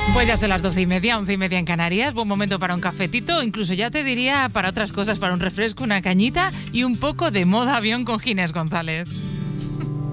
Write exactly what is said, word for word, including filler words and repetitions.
Pues ya son las doce y media, once y media en Canarias. Buen momento para un cafetito, incluso ya te diría para otras cosas, para un refresco, una cañita y un poco de modo avión con Ginés González.